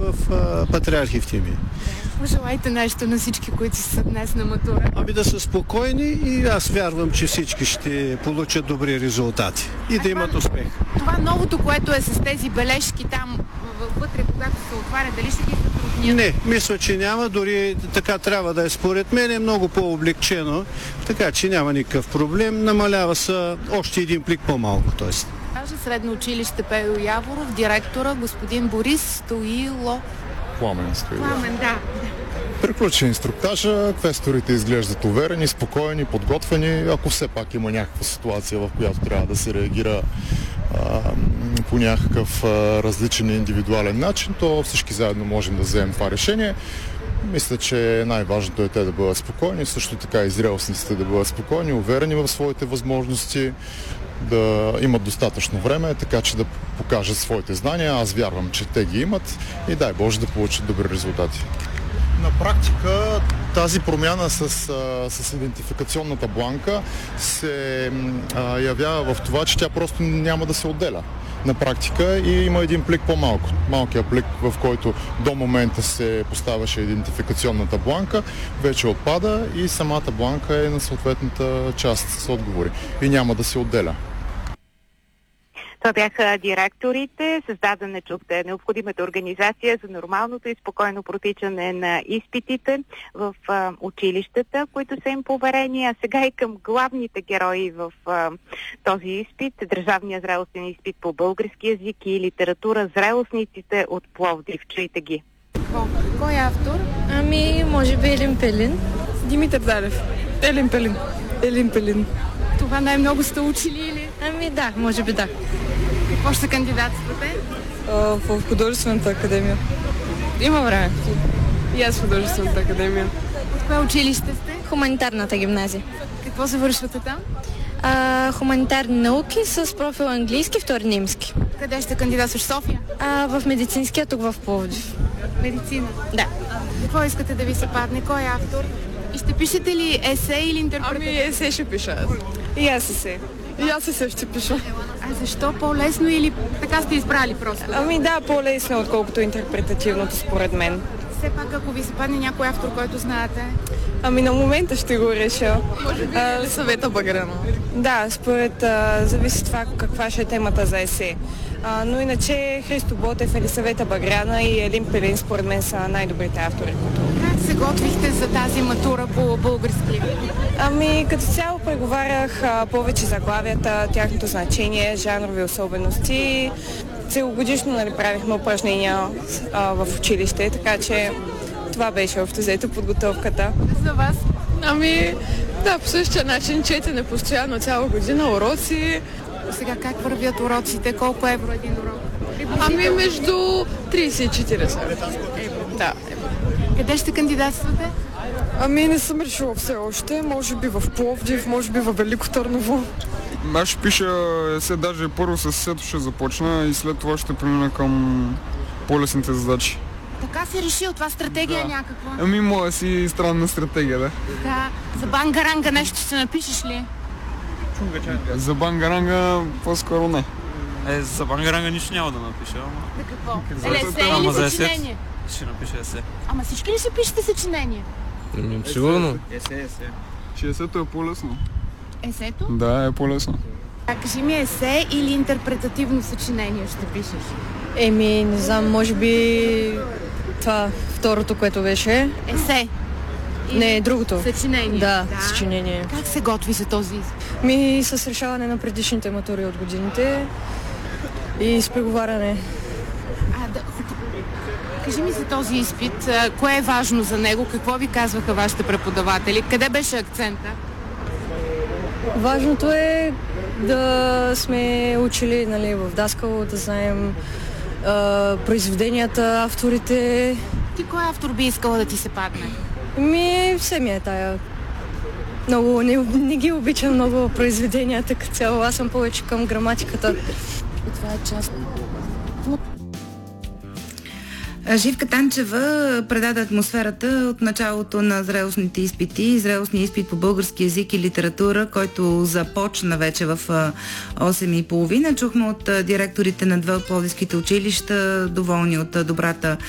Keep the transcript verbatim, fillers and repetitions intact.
в а, Патриарх Евтимий. Пожелайте нещо на всички, които са днес на матура. Ами да са спокойни и аз вярвам, че всички ще получат добри резултати и а да имат успех. Това новото, което е с тези бележки там вътре, когато се отваря, дали ще ги затруднят? Не, мисля, че няма. Дори така трябва да е. Според мен е много по-облегчено, така че няма никакъв проблем. Намалява се още един плик по-малко. Тоест. Средно училище Пейо Яворов, директора господин Борис Стоило. Пламен Стоило. Пламен, да. Приключи инструктажа, квесторите изглеждат уверени, спокойни, подготвени. Ако все пак има някаква ситуация, в която трябва да се реагира а, по някакъв а, различен индивидуален начин, то всички заедно можем да вземем това решение. Мисля, че най-важното е те да бъдат спокойни, също така и зрелостниците да бъдат спокойни, уверени в своите възможности, да имат достатъчно време, така че да покажат своите знания. Аз вярвам, че те ги имат и дай Боже да получат добри резултати. На практика тази промяна с, с идентификационната бланка се а, явява в това, че тя просто няма да се отделя на практика и има един плик по-малко. Малкият плик, в който до момента се поставяше идентификационната бланка, вече отпада и самата бланка е на съответната част с отговори и няма да се отделя. Това бяха директорите. Създадена, чухте, необходимата организация за нормалното и спокойно протичане на изпитите в а, училищата, които са им поверени. А сега и към главните герои в а, този изпит. Държавния зрелостен изпит по български език и литература. Зрелостниците от Пловдив. Чуйте ги. О, кой е автор? Ами, може би Елин Пелин. Димитър Далев. Елин Пелин. Елин Пелин. Това най-много сте учили или? Ами да, може би да. Какво ще кандидатствате? Uh, в художествената академия. Има време. И аз в художествената академия. От кое училище сте? Хуманитарната гимназия. Какво завършвате там? А, хуманитарни науки с профил английски, втори немски. Къде ще кандидатстваш? София? А, в медицинския, тук в Пловдив. Медицина? Да. Какво искате да ви се падне? Кой е автор? И ще пишете ли есе или интерпретация? Ами есе ще пиша аз. И аз есе. И аз есе ще пиша. А защо по-лесно или така сте избрали просто? Ами да, по-лесно, отколкото интерпретативното според мен. Все пак, ако ви се падне някой автор, който знаете? Ами на момента ще го реша. Може би а, Елисавета Багряна. Да, според а, зависи това каква ще е темата за есе. А, но иначе Христо Ботев, Елисавета Багряна и Елин Пелин според мен са най-добрите автори. Как се готвихте за тази матура по български? Ами като цяло преговарях а, повече заглавията, тяхното значение, жанрови особености. Целогодишно нали, правихме упражнения а, в училище, така че това беше общо взето подготовката. За вас? Ами да, по същия начин четене постоянно цяла година, уроци. Сега как вървят уроците? Колко евро един урок? Ами между трийсет и четирийсет евро. Да. Къде ще кандидатствате? Ами не съм решила все още. Може би в Пловдив, може би в Велико Търново. Аз ще пиша есе, даже първо с есето ще започна и след това ще премина към по-лесните задачи. Така си решил, това стратегия да. Някаква? Ами моя си странна стратегия, да. Да. За бангаранга нещо ще напишеш ли? За бангаранга по-скоро не. Е, за бангаранга нищо няма да напиша. За какво? За Еле, есе или за съчинение? Ще напиша есе. Ама всички ли ще пишете съчинение? Сигурно. Есе, есе. Че есето е по-лесно. Есето? Да, е по-лесно. А кажи ми, есе или интерпретативно съчинение ще пишеш? Еми, не знам, може би това второто, което беше. Есе. Не, другото. Съчинение. Да, да, съчинение. Как се готви за този изпит? Ми с решаване на предишните матури от годините и с преговаряне. А, да. Кажи ми за този изпит, кое е важно за него? Какво ви казваха вашите преподаватели? Къде беше акцента? Важното е да сме учили нали, в Даскало, да знаем а, произведенията, авторите. Ти кой автор би искала да ти се падне? Ми, все ми е тая. Много, не, не ги обичам много произведенията като цяло. Аз съм повече към граматиката. И това е част. Живка Танчева предаде атмосферата от началото на зрелостните изпити. Зрелостния изпит по български език и литература, който започна вече в осем и половина. Чухме от директорите на две от пловдивските училища, доволни от добрата